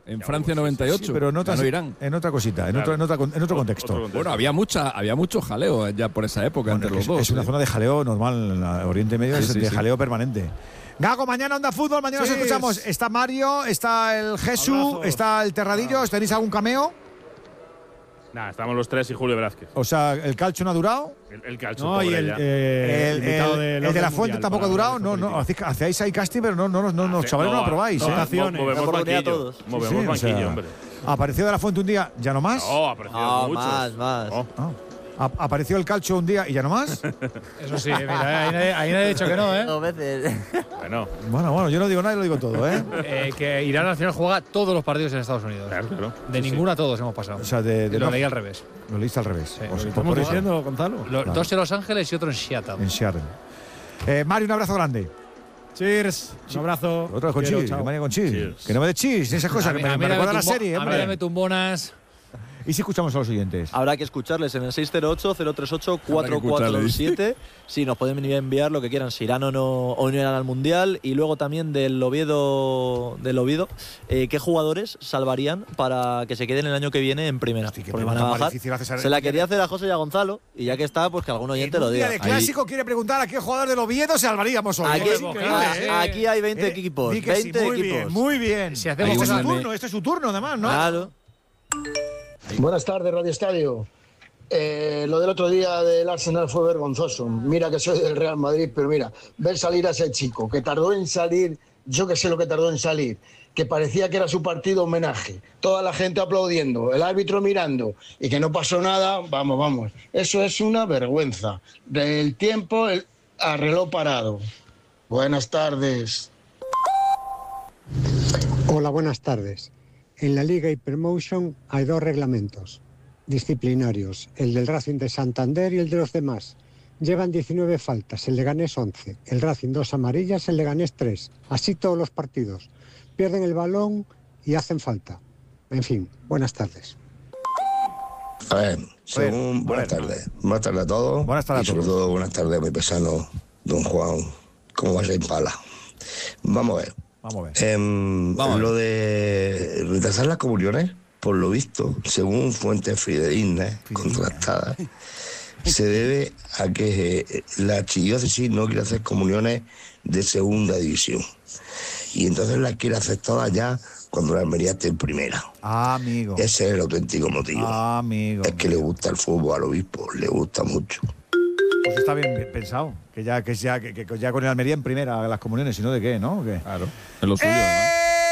En Francia 98. Sí, pero en otra cosita, en otro contexto. Bueno, había mucho jaleo ya por esa época entre los dos. Es una zona de jaleo normal, en Oriente Medio es de jaleo permanente. Gago, mañana Onda Fútbol, mañana nos escuchamos. Está Mario, está el Jesús, está el Terradillos. ¿Tenéis algún cameo? Nada, estamos los tres y Julio Velázquez. O sea, ¿el Calcho no ha durado? El Calcho, no, y el de la Fuente tampoco ha durado. No, hacéis ahí casting, pero no, chavales, no lo probáis. Movemos banquillo. Movemos banquillo, hombre. ¿Apareció de la Fuente un día, ya no más? No, apareció muchos. Más. ¿Apareció el Calcho un día y ya no más? Eso sí, mira, ahí nadie ha dicho que no, ¿eh? 2 veces. Bueno, yo no digo nada y lo digo todo, ¿eh? Que Irán al final juega todos los partidos en Estados Unidos. Claro. De ninguna a todos hemos pasado. O sea, lo leí al revés. Lo leíste al revés. Sí, pues, estamos diciendo, Gonzalo. Dos en Los Ángeles y otro en Seattle. En Seattle. Mario, un abrazo grande. Cheers. Un abrazo. Otro con cheese, Mario con cheese. Que no me dé cheese, esas cosas, que me recuerda la serie, hombre. A mí dame tumbonas. ¿Y si escuchamos a los oyentes? Habrá que escucharles en el 608-038-447. Sí, nos pueden enviar lo que quieran, si irán o no irán al Mundial. Y luego también del Oviedo, ¿qué jugadores salvarían para que se queden el año que viene en primera? Hostia, porque van a bajar. Se la quería hacer a José y a Gonzalo, y ya que está, pues que algún oyente lo diga. El clásico quiere preguntar a qué jugador del Oviedo salvaríamos hoy. Aquí hay 20 equipos. 20 equipos. Muy bien. Si hacemos este es su turno, además, ¿no? Claro. Buenas tardes, Radio Estadio. Lo del otro día del Arsenal fue vergonzoso. Mira que soy del Real Madrid, pero mira, ver salir a ese chico que tardó en salir, yo que sé lo que tardó en salir, que parecía que era su partido homenaje, toda la gente aplaudiendo, el árbitro mirando y que no pasó nada, vamos. Eso es una vergüenza. Del tiempo a reloj parado. Buenas tardes. Hola, buenas tardes. En la Liga Hypermotion hay 2 reglamentos disciplinarios, el del Racing de Santander y el de los demás. Llevan 19 faltas, el Leganés 11, el Racing 2 amarillas, el Leganés 3. Así todos los partidos. Pierden el balón y hacen falta. En fin, buenas tardes. A ver, buenas tardes. Buenas tardes a todos. Buenas tardes y sobre todo buenas tardes a mi paisano, don Juan. ¿Cómo va a ser Impala? Vamos a ver. Lo de retrasar las comuniones, por lo visto, según fuentes fidedignas, contrastadas, se debe a que la archidiócesis no quiere hacer comuniones de segunda división. Y entonces las quiere hacer todas ya cuando la Almería esté en primera. Amigo. Ese es el auténtico motivo. Amigo. Es que le gusta el fútbol al obispo, le gusta mucho. Pues está bien pensado, que ya con el Almería en primera las comuniones, sino de qué, ¿no? ¿Qué? Claro, es lo suyo, además.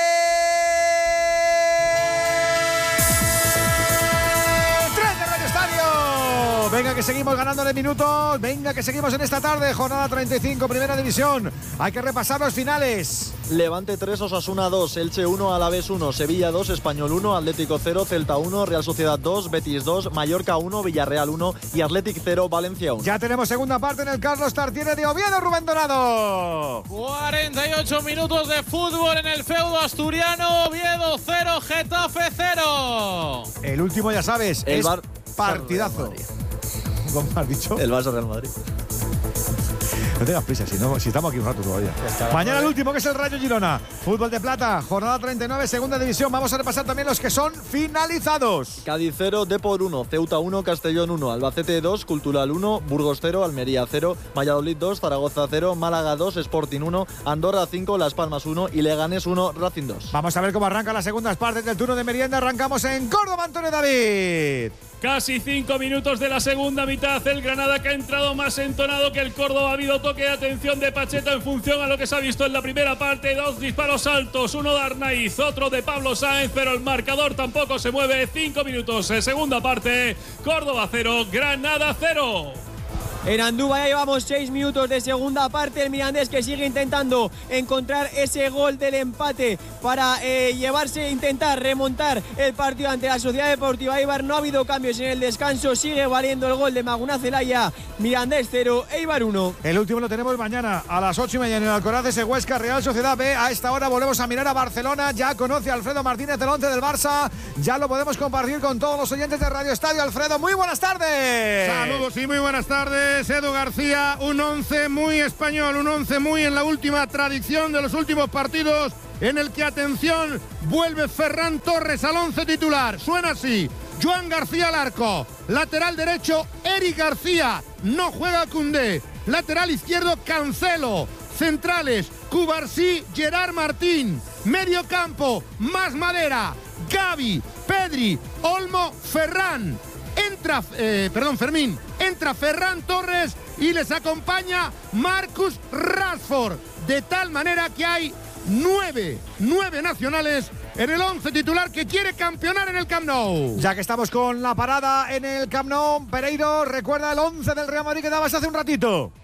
¡Tren de Radio Estadio! Venga, que seguimos ganándole minutos. Venga, que seguimos en esta tarde, jornada 35, primera división. Hay que repasar los finales. Levante 3, Osasuna 2, Elche 1, Alavés 1, Sevilla 2, Español 1, Atlético 0, Celta 1, Real Sociedad 2, Betis 2, Mallorca 1, Villarreal 1 y Athletic 0, Valencia 1. Ya tenemos segunda parte en el Carlos Tartiere de Oviedo, Rubén Dorado. 48 minutos de fútbol en el feudo asturiano. Oviedo 0, Getafe 0. El último, ya sabes, es partidazo. ¿Cómo has dicho? El Barça Real Madrid. No tengas prisa, si estamos aquí un rato todavía. Mañana el último, que es el Rayo Girona. Fútbol de plata, jornada 39, segunda división. Vamos a repasar también los que son finalizados. Cádiz 0, Depor 1, Ceuta 1, Castellón 1, Albacete 2, Cultural 1, Burgos 0, Almería 0, Valladolid 2, Zaragoza 0, Málaga 2, Sporting 1, Andorra 5, Las Palmas 1 y Leganés 1, Racing 2. Vamos a ver cómo arrancan las segundas partes del turno de merienda. Arrancamos en Córdoba, Antonio David. Casi 5 minutos de la segunda mitad. El Granada, que ha entrado más entonado que el Córdoba. Ha habido toque de atención de Pacheta en función a lo que se ha visto en la primera parte. 2 disparos altos, uno de Arnaiz, otro de Pablo Sáenz, pero el marcador tampoco se mueve. 5 minutos, segunda parte. Córdoba 0, Granada 0. En Andúba ya llevamos 6 minutos de segunda parte. El Mirandés, que sigue intentando encontrar ese gol del empate para intentar remontar el partido ante la Sociedad Deportiva Eibar. No ha habido cambios en el descanso. Sigue valiendo el gol de Maguna Zelaya. Mirandés 0, Eibar 1. El último lo tenemos mañana a las 8:30 en el Alcoraz, ese Huesca Real Sociedad B. A esta hora volvemos a mirar a Barcelona. Ya conoce a Alfredo Martínez el 11 del Barça. Ya lo podemos compartir con todos los oyentes de Radio Estadio. Alfredo, muy buenas tardes. Saludos y muy buenas tardes. Edu García, un 11 muy español, un 11 muy en la última tradición de los últimos partidos en el que, atención, vuelve Ferran Torres al 11 titular. Suena así: Joan García al arco, lateral derecho Eric García, no juega Koundé, lateral izquierdo Cancelo, centrales Cubarsí, Gerard Martín, medio campo Mas Madera, Gavi, Pedri, Olmo, Ferran. Fermín, entra Ferran Torres y les acompaña Marcus Rashford, de tal manera que hay nueve nacionales en el 11 titular que quiere campeonar en el Camp Nou. Ya que estamos con la parada en el Camp Nou, Pereiro, recuerda el 11 del Real Madrid que dabas hace un ratito.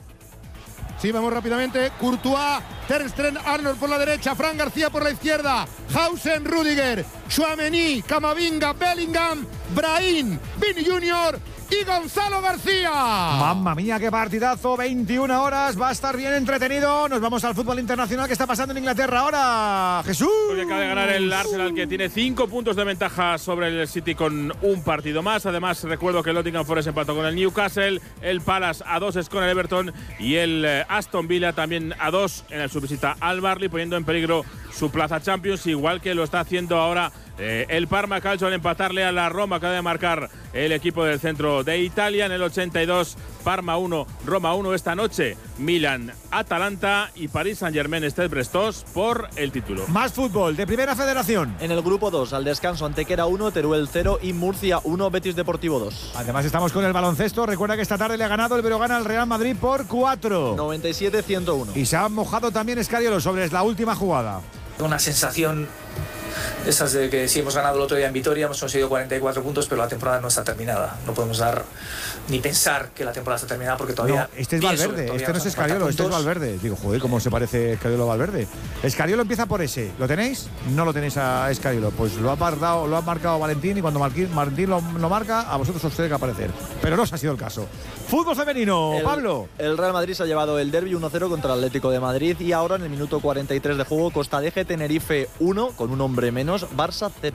Sí, vamos rápidamente. Courtois, Ter Stegen, Arnold por la derecha, Fran García por la izquierda, Hausen, Rüdiger, Tchouaméni, Camavinga, Bellingham, Brahim, Vini Junior y Gonzalo García. Mamma mía, qué partidazo, 21 horas, va a estar bien entretenido. Nos vamos al fútbol internacional. ¿Qué está pasando en Inglaterra ahora, Jesús? Porque acaba de ganar el Arsenal, que tiene 5 puntos de ventaja sobre el City con un partido más. Además, recuerdo que el Nottingham Forest empató con el Newcastle, el Palace a 2 es con el Everton y el Aston Villa también a 2 en su visita al Burnley, poniendo en peligro su plaza Champions, igual que lo está haciendo ahora el Parma, calcio al empatarle a la Roma. Acaba de marcar el equipo del centro de Italia en el 82. Parma 1, Roma 1. Esta noche Milan, Atalanta y París Saint-Germain Stade Brestoz por el título. Más fútbol de Primera Federación. En el grupo 2, al descanso, Antequera 1, Teruel 0 y Murcia 1, Betis Deportivo 2. Además estamos con el baloncesto. Recuerda que esta tarde le ha ganado el Breogán al Real Madrid por 4. 97-101. Y se ha mojado también Escariolo sobre la última jugada. Una sensación de esas de que sí hemos ganado el otro día en Vitoria, hemos conseguido 44 puntos, pero la temporada no está terminada. No podemos dar ni pensar que la temporada está terminada porque todavía… No, este es Valverde, este no es Escariolo, este es Valverde. Digo, joder, ¿cómo se parece Escariolo a Valverde? Escariolo empieza por ese. ¿Lo tenéis? No lo tenéis a Escariolo. Pues lo ha marcado Valentín y cuando Martín lo marca, a vosotros os tiene que aparecer. Pero no os ha sido el caso. Fútbol femenino, Pablo. El Real Madrid se ha llevado el derbi 1-0 contra el Atlético de Madrid y ahora en el minuto 43 de juego, Costa Deje Tenerife 1 con un hombre menos, Barça 0.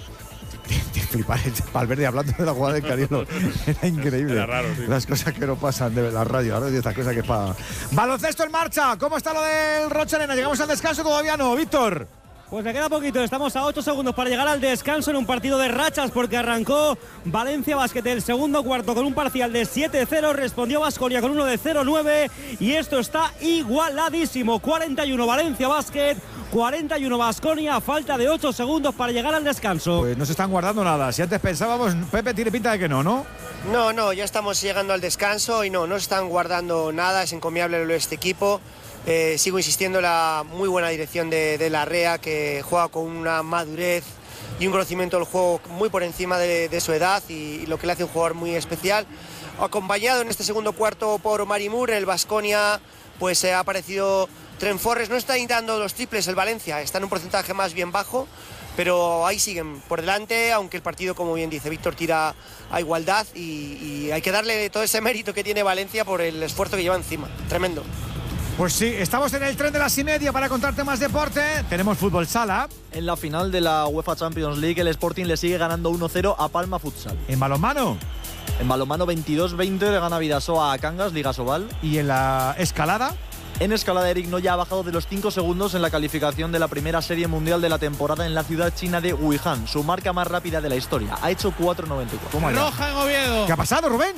Flipar, Valverde hablando de la jugada de Escariolo. Era increíble. Era raro, sí. Las cosas que no pasan de la radio, ahora y estas cosas que pagan. Baloncesto en marcha. ¿Cómo está lo del Rochelena? ¿Llegamos al descanso? Todavía no, Víctor. Pues le queda poquito, estamos a 8 segundos para llegar al descanso en un partido de rachas porque arrancó Valencia Basket el segundo cuarto con un parcial de 7-0, respondió Baskonia con uno de 0-9 y esto está igualadísimo, 41 Valencia Basket, 41 Baskonia, falta de 8 segundos para llegar al descanso. Pues no se están guardando nada, si antes pensábamos, Pepe tiene pinta de que no, ¿no? No, ya estamos llegando al descanso y no se están guardando nada, es encomiable lo de este equipo. Sigo insistiendo en la muy buena dirección de Larrea, que juega con una madurez y un conocimiento del juego muy por encima de su edad y lo que le hace un jugador muy especial. Acompañado en este segundo cuarto por Omar Moore, el Baskonia pues ha aparecido Trent Forrest. No está dando los triples el Valencia, está en un porcentaje más bien bajo, pero ahí siguen por delante, aunque el partido, como bien dice Víctor, tira a igualdad y hay que darle todo ese mérito que tiene Valencia por el esfuerzo que lleva encima. Tremendo. Pues sí, estamos en el tren de las y media para contarte más deporte. Tenemos fútbol sala. En la final de la UEFA Champions League, el Sporting le sigue ganando 1-0 a Palma Futsal. ¿En balonmano? En balonmano 22-20 le gana Vidasoa a Cangas, Liga Sobal. ¿Y en la escalada? En escalada, Eric Noya ha bajado de los 5 segundos en la calificación de la primera serie mundial de la temporada en la ciudad china de Wuhan, su marca más rápida de la historia. Ha hecho 4.94. Roja en Oviedo. ¿Qué ha pasado, Rubén?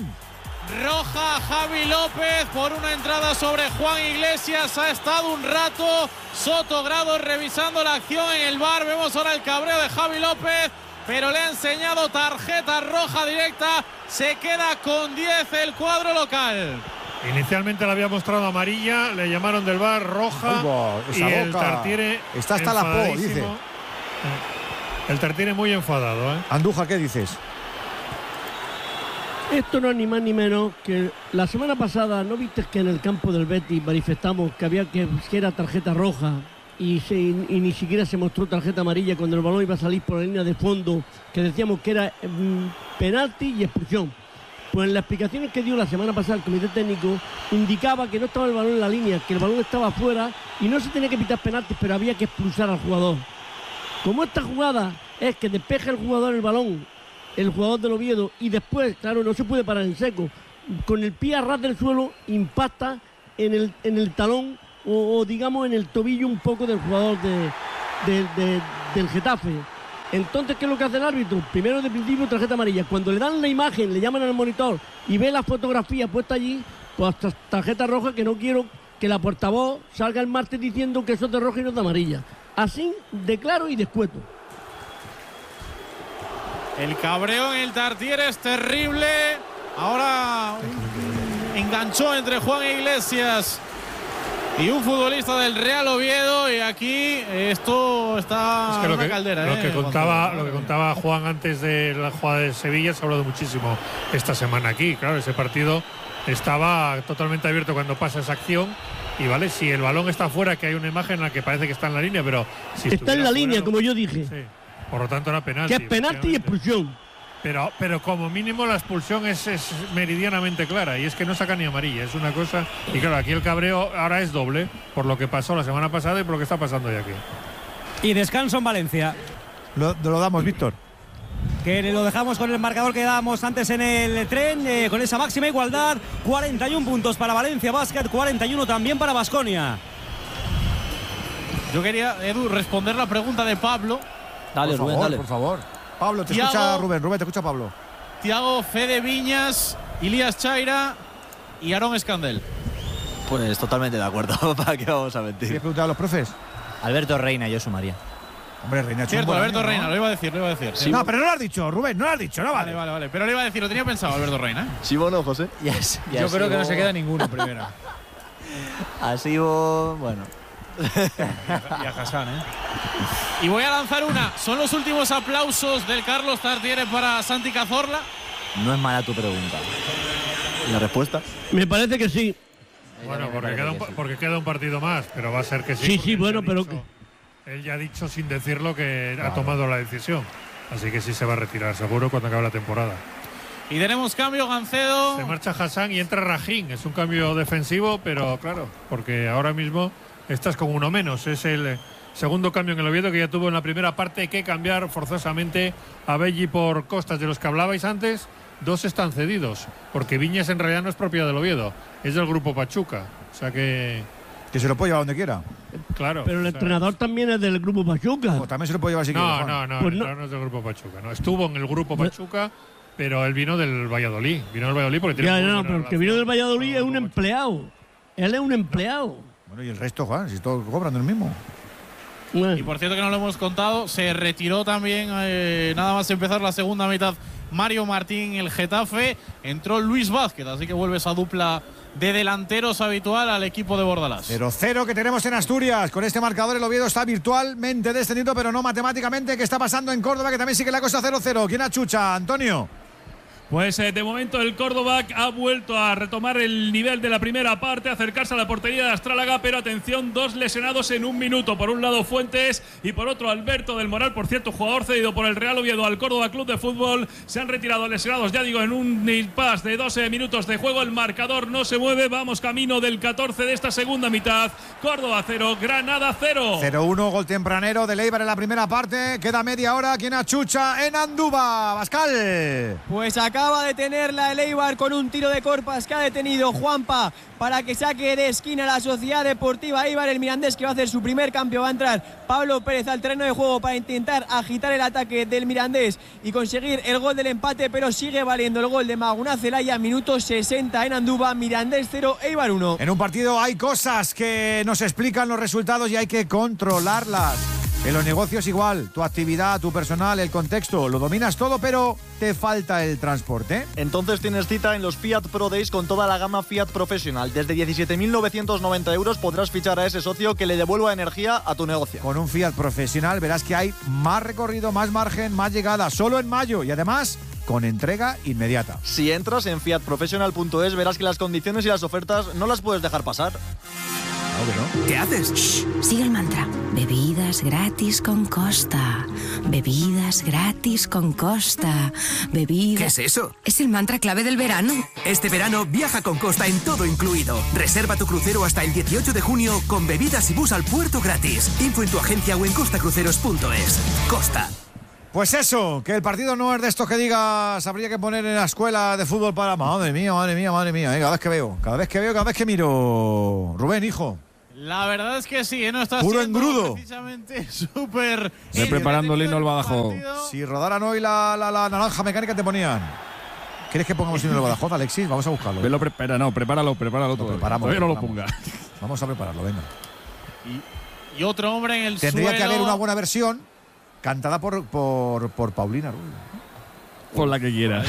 Roja Javi López por una entrada sobre Juan Iglesias. Ha estado un rato Soto Grado revisando la acción en el VAR. Vemos ahora el cabreo de Javi López, pero le ha enseñado tarjeta roja directa. Se queda con 10 el cuadro local. Inicialmente le había mostrado amarilla, le llamaron del VAR roja. Y el Tartiere está hasta la po, dice. El Tartiere muy enfadado, ¿eh? Andújar, ¿qué dices? Esto no es ni más ni menos que la semana pasada, ¿no viste que en el campo del Betis manifestamos que había que era tarjeta roja y ni siquiera se mostró tarjeta amarilla cuando el balón iba a salir por la línea de fondo, que decíamos que era penalti y expulsión? Pues en las explicaciones que dio la semana pasada el comité técnico indicaba que no estaba el balón en la línea, que el balón estaba afuera y no se tenía que pitar penaltis, pero había que expulsar al jugador. Como esta jugada es que despeja el jugador el balón, el jugador del Oviedo, y después, claro, no se puede parar en seco, con el pie a ras del suelo impacta en el talón o digamos en el tobillo un poco del jugador del Getafe. Entonces, ¿qué es lo que hace el árbitro? Primero, de principio, tarjeta amarilla. Cuando le dan la imagen, le llaman al monitor y ve la fotografía puesta allí, pues tarjeta roja, que no quiero que la portavoz salga el martes diciendo que eso es de roja y no es de amarilla. Así de claro y de escueto. El cabreo en el Tartiere es terrible. Ahora enganchó entre Juan Iglesias y un futbolista del Real Oviedo, y aquí esto está es que una caldera. Lo que contaba Juan antes de la jugada de Sevilla, se ha hablado muchísimo esta semana aquí. Claro, ese partido estaba totalmente abierto cuando pasa esa acción. Y vale, si el balón está fuera, que hay una imagen en la que parece que está en la línea, pero si está en la línea, como yo dije. Sí. Por lo tanto, era penalti. Que es penalti y expulsión. Pero como mínimo la expulsión es meridianamente clara, y es que no saca ni amarilla, es una cosa. Y claro, aquí el cabreo ahora es doble, por lo que pasó la semana pasada y por lo que está pasando hoy aquí. Y descanso en Valencia. Lo damos, Víctor. Que lo dejamos con el marcador que dábamos antes en el tren, con esa máxima igualdad. 41 puntos para Valencia Basket, 41 también para Baskonia. Yo quería, Edu, responder la pregunta de Pablo. Dale, Rubén, dale. Por favor. Pablo, te escucha Rubén. Rubén, te escucha Pablo. Thiago, Fede Viñas, Ilías Chaira y Aarón Escandel. Pues totalmente de acuerdo. ¿Para qué vamos a mentir? ¿Quieres preguntar a los profes? Alberto Reina, yo sumaría. Hombre, Reina. Cierto, Alberto Reina, ¿no? Lo iba a decir. Sí, no, pero no lo has dicho, Rubén, no lo has dicho, no vale. Vale. Pero lo iba a decir, lo tenía pensado, Alberto Reina. Sí, bueno, José. Yo creo que no se queda ninguno primero. Así, bueno. Y a Hassan, Y voy a lanzar una. Son los últimos aplausos del Carlos Tartiere para Santi Cazorla. No es mala tu pregunta. ¿Y la respuesta? Me parece que sí. Bueno, porque queda un partido más, pero va a ser que sí. Sí, bueno, pero él ya ha dicho sin decirlo que ha tomado la decisión. Así que sí se va a retirar, seguro, cuando acabe la temporada. Y tenemos cambio, Gancedo. Se marcha Hassan y entra Rajín. Es un cambio defensivo, pero claro, porque ahora mismo estás con uno menos. Es el segundo cambio en el Oviedo, que ya tuvo en la primera parte. Hay que cambiar forzosamente a Belli por Costas, de los que hablabais antes. Dos están cedidos, porque Viñas en realidad no es propiedad del Oviedo, es del Grupo Pachuca. O sea que se lo puede llevar donde quiera. Claro. Pero el entrenador también es del Grupo Pachuca. Pues también se lo puede llevar si quiere. No, pues no es del Grupo Pachuca. No, estuvo en el Grupo Pachuca, pero él vino del Valladolid. Vino del Valladolid porque tiene pero el que vino del Valladolid es un empleado. Él es un empleado. Bueno, y el resto, Juan, si todos cobran el mismo. Y por cierto, que no lo hemos contado, se retiró también, nada más empezar la segunda mitad, Mario Martín, el Getafe. Entró Luis Vázquez, así que vuelve esa dupla de delanteros habitual al equipo de Bordalás. 0-0 que tenemos en Asturias. Con este marcador el Oviedo está virtualmente descendido, pero no matemáticamente. ¿Qué está pasando en Córdoba? Que también sigue la cosa 0-0. ¿Quién achucha, Antonio? Pues de momento el Córdoba ha vuelto a retomar el nivel de la primera parte, acercarse a la portería de Astrálaga, pero atención, dos lesionados en un minuto. Por un lado Fuentes y por otro Alberto del Moral, por cierto, jugador cedido por el Real Oviedo al Córdoba Club de Fútbol. Se han retirado lesionados, ya digo, en un impasse de 12 minutos de juego. El marcador no se mueve, vamos camino del 14 de esta segunda mitad. Córdoba 0, Granada 0. 0-1, gol tempranero de Eibar en la primera parte. Queda media hora. ¿Quién achucha en Andúba? Pascal. Pues acaba de tenerla el Eibar con un tiro de Corpas que ha detenido Juanpa para que saque de esquina la Sociedad Deportiva Eibar. El Mirandés, que va a hacer su primer cambio, va a entrar Pablo Pérez al terreno de juego para intentar agitar el ataque del Mirandés y conseguir el gol del empate, pero sigue valiendo el gol de Maguna Zelaya, minuto 60 en Andúba. Mirandés 0, Eibar 1. En un partido hay cosas que nos explican los resultados y hay que controlarlas. En los negocios igual, tu actividad, tu personal, el contexto, lo dominas todo, pero te falta el transporte. Entonces tienes cita en los Fiat Pro Days con toda la gama Fiat Professional. Desde 17.990 euros podrás fichar a ese socio que le devuelva energía a tu negocio. Con un Fiat Professional verás que hay más recorrido, más margen, más llegada, solo en mayo, y además con entrega inmediata. Si entras en fiatprofessional.es verás que las condiciones y las ofertas no las puedes dejar pasar. ¿No? ¿Qué haces? Shh, sigue el mantra. Bebidas gratis con Costa. Bebidas gratis con Costa. Bebidas... ¿Qué es eso? Es el mantra clave del verano. Este verano viaja con Costa en todo incluido. Reserva tu crucero hasta el 18 de junio con bebidas y bus al puerto gratis. Info en tu agencia o en costacruceros.es. Costa. Pues eso, que el partido no es de estos que digas habría que poner en la escuela de fútbol para... Madre mía, cada vez que veo, cada vez que miro. Rubén, hijo. La verdad es que sí, no está puro siendo engrudo. precisamente súper. Estoy preparando Lino el Badajoz. Si rodaran hoy la naranja mecánica te ponían. ¿Quieres que pongamos Lino el Badajoz, Alexis? Vamos a buscarlo. Prepáralo todo. Preparamos. No lo ponga. Vamos a prepararlo, venga. Y otro hombre en el Tendría suelo. que haber una buena versión cantada por Paulina Rubio. Por la que quieras.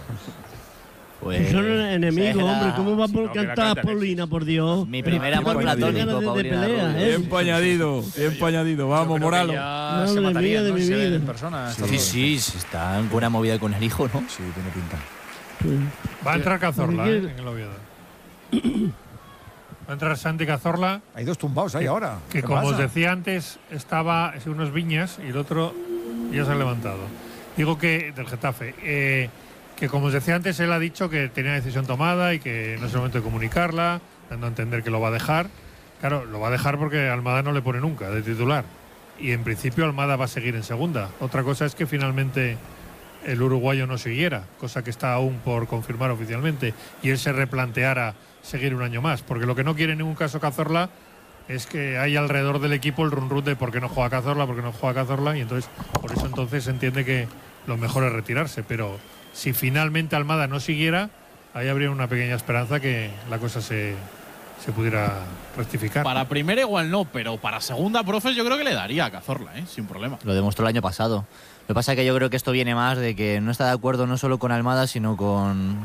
Pues, son enemigos, hombre. ¿Cómo va a cantar Paulina, por Dios? Mi primer amor platónico, Paulina Rubio. Tiempo añadido. Vamos, Moralo. Se mataría, de ¿no? mi Se ven vida. en persona. Sí, está en buena movida con el hijo, ¿no? Sí, tiene pinta. Va a entrar Cazorla en el Oviedo. Va a entrar Santi Cazorla. Hay dos tumbados ahí ahora. Que como os decía antes, estaba en unos Viñas y el otro ya se ha levantado. Digo que del Getafe. Que como os decía antes, él ha dicho que tenía decisión tomada y que no es el momento de comunicarla, dando a entender que lo va a dejar. Claro, lo va a dejar porque Almada no le pone nunca de titular. Y en principio Almada va a seguir en segunda. Otra cosa es que finalmente el uruguayo no siguiera, cosa que está aún por confirmar oficialmente, y él se replanteara seguir un año más. Porque lo que no quiere en ningún caso Cazorla es que hay alrededor del equipo el run-run de por qué no juega Cazorla, y entonces por eso entonces se entiende que lo mejor es retirarse. Pero si finalmente Almada no siguiera, ahí habría una pequeña esperanza que la cosa se pudiera rectificar. Para primera igual no, pero para segunda, profes, yo creo que le daría a Cazorla, sin problema. Lo demostró el año pasado. Lo que pasa es que yo creo que esto viene más de que no está de acuerdo no solo con Almada, sino con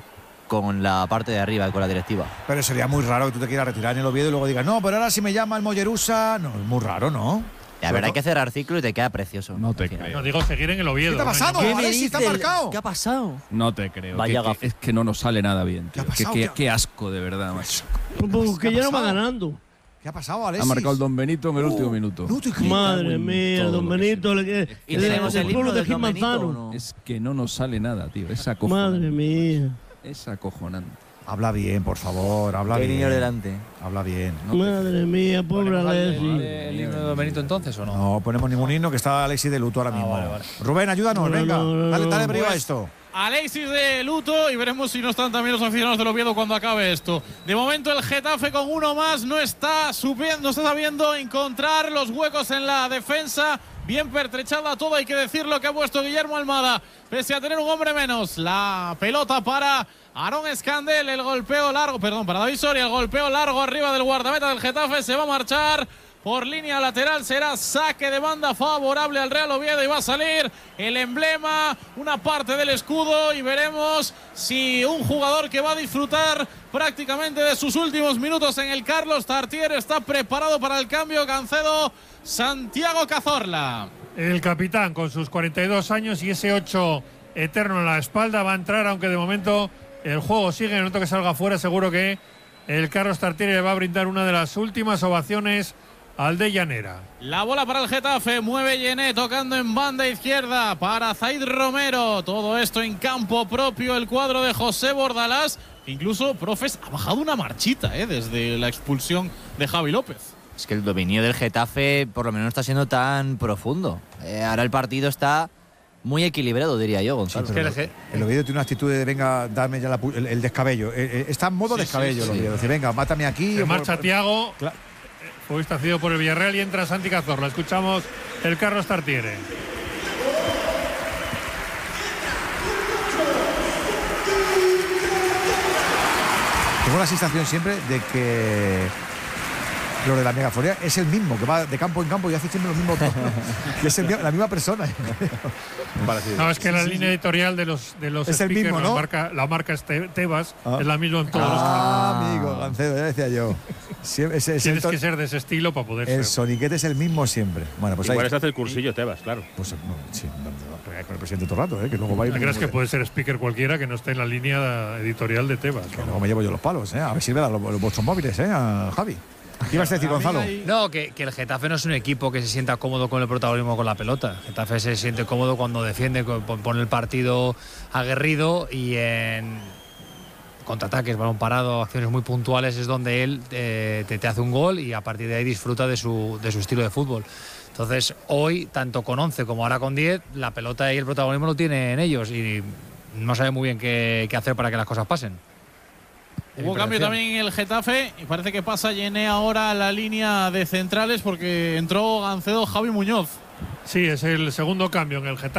la parte de arriba, con la directiva. Pero sería muy raro que tú te quieras retirar en el Oviedo y luego digas, no, pero ahora si me llama el Mollerusa. No, es muy raro, ¿no? La verdad hay que cerrar ciclo y te queda precioso. No te creo. No, digo seguir en el Oviedo. ¿Qué te ha pasado? ¿Qué Alexis, me dice? ¿te ha marcado? ¿Qué ha pasado? No te creo. Vaya gafe. Es que no nos sale nada bien. ¿Qué ha pasado? Qué asco, de verdad, macho. Porque ya no va ganando. ¿Qué ha pasado, Alexis? Ha marcado el Don Benito en el último minuto. No te creo. Madre mía, Don Benito. ¿Y tenemos el himno de del Don Benito o Manzano. no? Es que no nos sale nada, tío. Es acojonante. Madre mía. Es acojonante. Habla bien, por favor, habla ¿Qué bien. niño delante? Habla bien. Madre mía, pobre Alexis. ¿El himno de Don Benito entonces o no? No ponemos ningún himno, que está Alexis de luto ahora mismo. vale. Rubén, ayúdanos, venga. Dale brío a Pues, esto. Alexis de luto y veremos si no están también los aficionados del Oviedo cuando acabe esto. De momento el Getafe con uno más no está sabiendo encontrar los huecos en la defensa. Bien pertrechada todo, hay que decir lo que ha puesto Guillermo Almada, pese a tener un hombre menos. La pelota para Aarón Escandel, el golpeo largo, para David Soria, el golpeo largo arriba del guardameta del Getafe, se va a marchar por línea lateral, será saque de banda favorable al Real Oviedo y va a salir el emblema, una parte del escudo, y veremos si un jugador que va a disfrutar prácticamente de sus últimos minutos en el Carlos Tartiere está preparado para el cambio. Cancedo, Santiago Cazorla. El capitán con sus 42 años y ese 8 eterno en la espalda va a entrar, aunque de momento el juego sigue. En el momento que salga fuera, seguro que el Carlos Tartiere le va a brindar una de las últimas ovaciones al de Llanera. La bola para el Getafe, mueve Yené tocando en banda izquierda para Zaid Romero. Todo esto en campo propio, el cuadro de José Bordalás. Incluso, profes, ha bajado una marchita desde la expulsión de Javi López. Es que el dominio del Getafe por lo menos no está siendo tan profundo. Ahora el partido está muy equilibrado, diría yo, Gonzalo. Sí, el Oviedo tiene una actitud de venga, dame ya el descabello. Está en modo descabello el Oviedo. Dice, venga, mátame aquí. Se marcha Thiago. Fue cedido por el Villarreal y entra Santi Cazorla. Escuchamos el Carlos Tartiere. Tengo la sensación siempre de que lo de la megafonía es el mismo, que va de campo en campo y hace siempre lo mismo. Que es la misma persona. No, es que la línea editorial de los es el speakers, mismo, ¿no? la marca es Tebas, es la misma en todos los canales. Amigo, Gancedo, ya decía yo. Tienes que ser de ese estilo para poder El ser. soniquete es el mismo siempre. Bueno, pues igual ahí se hace el cursillo Tebas, claro. Pues no, sí, con el presidente todo el rato, que luego va a ir. ¿Crees que puede ser speaker cualquiera que no esté en la línea editorial de Tebas? Que luego me llevo yo los palos, A ver si me dan vuestros móviles, a Javi. ¿Qué ibas a decir, Gonzalo? No, que el Getafe no es un equipo que se sienta cómodo con el protagonismo con la pelota. El Getafe se siente cómodo cuando defiende, pone el partido aguerrido y en contraataques, balón parado, acciones muy puntuales es donde él te hace un gol y a partir de ahí disfruta de su estilo de fútbol. Entonces, hoy, tanto con 11 como ahora con 10, la pelota y el protagonismo lo tienen ellos y no sabe muy bien qué hacer para que las cosas pasen. Hubo cambio también en el Getafe y parece que pasa Yené ahora a la línea de centrales porque entró Gancedo Javi Muñoz. Sí, es el segundo cambio en el Getafe.